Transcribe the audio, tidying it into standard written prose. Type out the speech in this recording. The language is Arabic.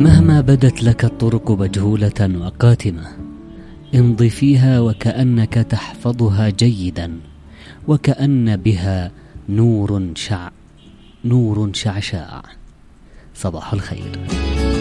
مهما بدت لك الطرق مجهولة وقاتمة، امض فيها وكأنك تحفظها جيدا، وكأن بها نور شعشاع. صباح الخير.